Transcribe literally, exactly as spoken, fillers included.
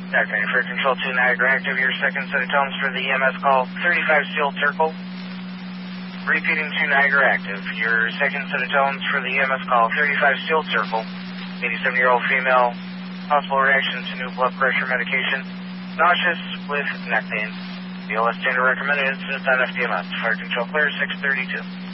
Acting for Control two Niagara Active, your second set of tones for the E M S call, thirty-five Steel Circle. Repeating two Niagara Active, your second set of tones for the E M S call, thirty-five Steel Circle. eighty-seven-year-old female, possible reaction to new blood pressure medication, nauseous with neck pain. B L S standard recommended incident on F D M S. Fire control clear, six thirty-two.